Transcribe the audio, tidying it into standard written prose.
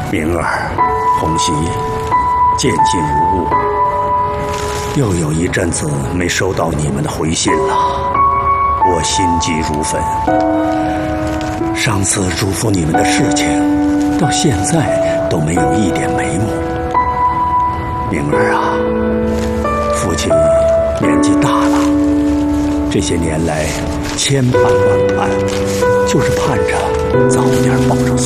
明儿，红喜渐进如雾，又有一阵子没收到你们的回信了，我心急如焚。上次嘱咐你们的事情，到现在都没有一点眉目。明儿啊，父亲年纪大了，这些年来千盼万盼，就是盼着早点抱上